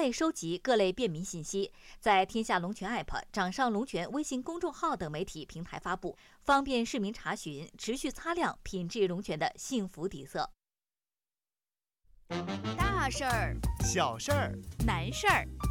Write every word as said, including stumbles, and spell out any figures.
类收集各类便民信息，在天下龙泉 App、掌上龙泉微信公众号等媒体平台发布，方便市民查询，持续擦亮品质龙泉的幸福底色。 大事儿、 小事儿、 难事儿，